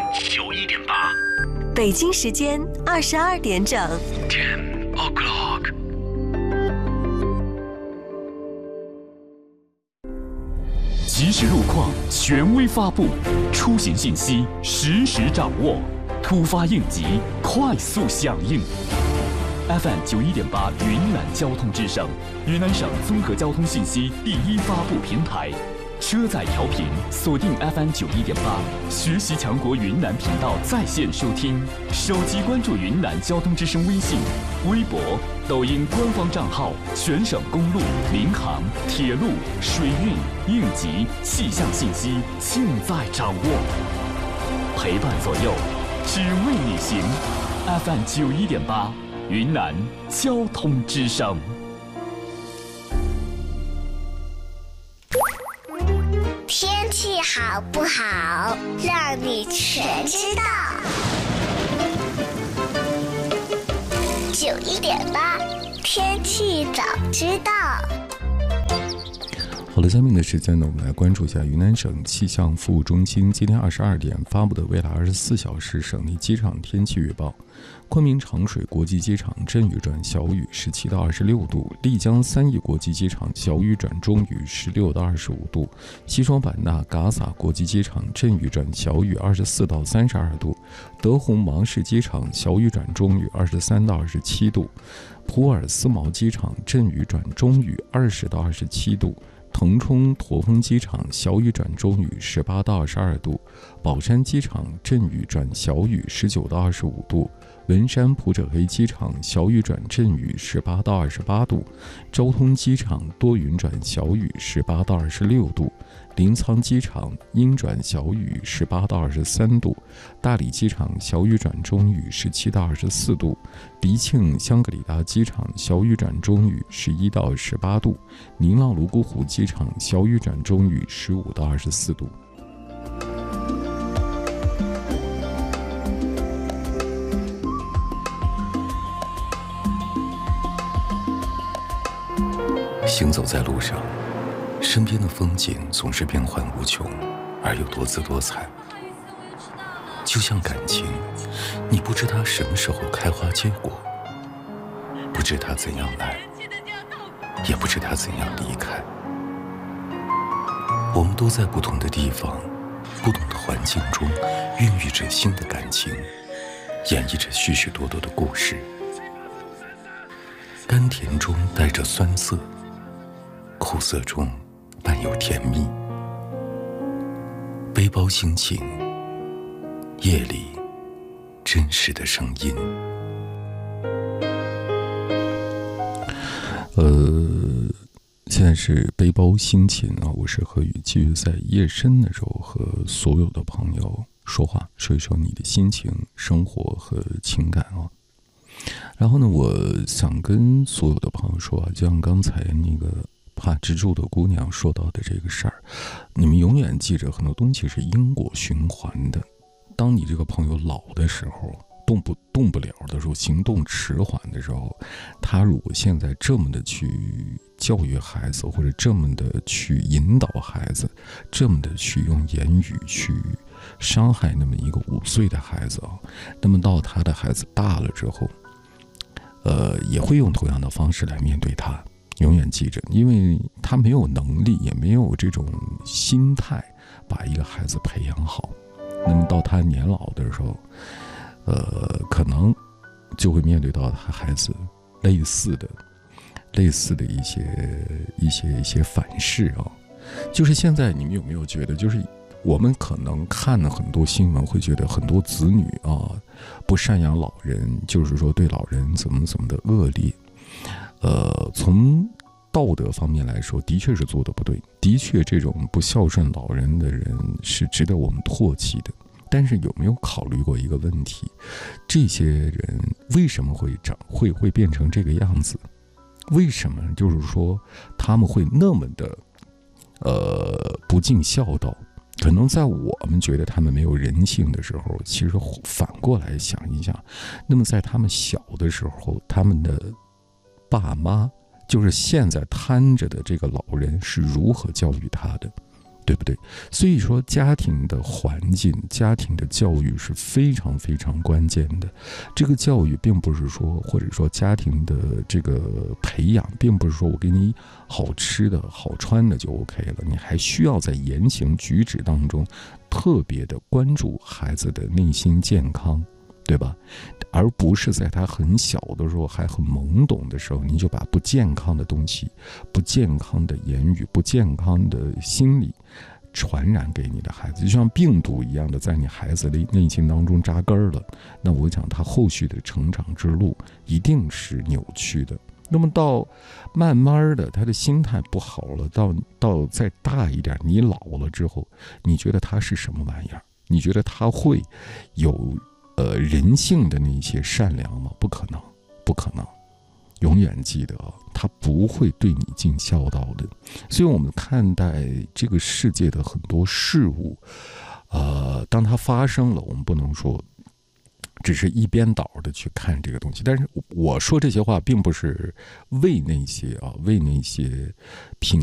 FM91.8， 北京时间22点整。 10 o'clock。即时路况权威发布，出行信息实时掌握，突发应急快速响应。FM91.8云南交通之声，云南省综合交通信息第一发布平台。车载调频锁定 FM91.8，学习强国云南频道在线收听，手机关注云南交通之声微信、微博、抖音官方账号，全省公路、民航、铁路、水运、应急、气象信息尽在掌握，陪伴左右，只为你行。FM91.8，云南交通之声。 天气好不好，让你全知道。91.8，天气早知道。 好了，下面的时间呢，我们来关注一下云南省气象服务中心今天22点发布的未来24小时省内机场天气预报。昆明长水国际机场阵雨转小雨17到26度，丽江三义国际机场小雨转中雨16到25度，西双版纳嘎洒国际机场阵雨转小雨24到32度，德宏芒市机场小雨转中雨23到27度，普洱思茅机场阵雨转中雨20到27度，腾冲驼峰机场小雨转中雨18到22度，宝山机场阵雨转小雨19到25度，文山普者黑机场小雨转阵雨18到28度，昭通机场多云转小雨18到26度，临沧机场阴转小雨18到23度，大理机场小雨转中雨17到24度，迪庆香格里拉机场小雨转中雨11到18度，宁浪泸沽湖机场小雨转中雨15到24度。行走在路上，身边的风景总是变幻无穷，而又多姿多彩。就像感情，你不知它什么时候开花结果，不知它怎样来，也不知它怎样离开。我们都在不同的地方，不同的环境中，孕育着新的感情，演绎着许许多多的故事。甘甜中带着酸涩，苦涩中伴有甜蜜。背包心情，夜里真实的声音。现在是背包心情啊，我是何宇，继续在夜深的时候和所有的朋友说话，说一说你的心情、生活和情感啊。然后呢，我想跟所有的朋友说啊，就像刚才那个怕蜘蛛的姑娘说到的这个事儿，你们永远记着，很多东西是因果循环的。当你这个朋友老的时候，动不了的时候，行动迟缓的时候，他如果现在这么的去教育孩子，或者这么的去引导孩子，这么的去用言语去伤害那么一个5岁的孩子啊，那么到他的孩子大了之后，也会用同样的方式来面对他。永远记着，因为他没有能力，也没有这种心态把一个孩子培养好。那么到他年老的时候，可能就会面对到他孩子类似的一些反噬啊。就是现在你们有没有觉得，就是我们可能看了很多新闻，会觉得很多子女啊不赡养老人，就是说对老人怎么的恶劣。从道德方面来说，的确是做得不对，的确这种不孝顺老人的人是值得我们唾弃的。但是有没有考虑过一个问题，这些人为什么会变成这个样子？为什么就是说他们会那么的不尽孝道？可能在我们觉得他们没有人性的时候，其实反过来想一想，那么在他们小的时候，他们的爸妈，就是现在摊着的这个老人是如何教育他的？ 对不对？所以说家庭的环境、家庭的教育是非常非常关键的。这个教育并不是说，或者说家庭的这个培养，并不是说我给你好吃的好穿的就 OK 了，你还需要在言行举止当中特别的关注孩子的内心健康，对吧？而不是在他很小的时候还很懵懂的时候，你就把不健康的东西、不健康的言语、不健康的心理传染给你的孩子，就像病毒一样的在你孩子的内心当中扎根了。那我讲他后续的成长之路一定是扭曲的。那么到慢慢的他的心态不好了，到再大一点，你老了之后，你觉得他是什么玩意儿？你觉得他会有人性的那些善良吗？不可能，不可能。永远记得他不会对你尽孝道的。所以我们看待这个世界的很多事物，当它发生了，我们不能说只是一边倒的去看这个东西。但是我说这些话并不是为那些评